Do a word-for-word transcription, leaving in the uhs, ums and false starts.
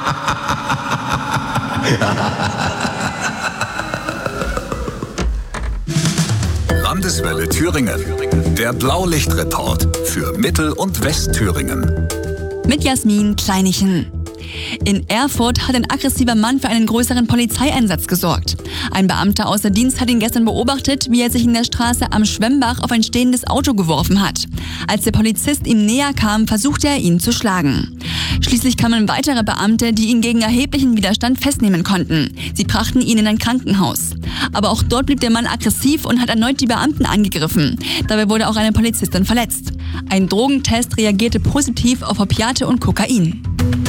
Landeswelle Thüringen. Der Blaulichtreport für Mittel- und Westthüringen. Mit Jasmin Kleinichen. In Erfurt hat ein aggressiver Mann für einen größeren Polizeieinsatz gesorgt. Ein Beamter außer Dienst hat ihn gestern beobachtet, wie er sich in der Straße am Schwemmbach auf ein stehendes Auto geworfen hat. Als der Polizist ihm näher kam, versuchte er, ihn zu schlagen. Schließlich kamen weitere Beamte, die ihn gegen erheblichen Widerstand festnehmen konnten. Sie brachten ihn in ein Krankenhaus. Aber auch dort blieb der Mann aggressiv und hat erneut die Beamten angegriffen. Dabei wurde auch eine Polizistin verletzt. Ein Drogentest reagierte positiv auf Opiate und Kokain.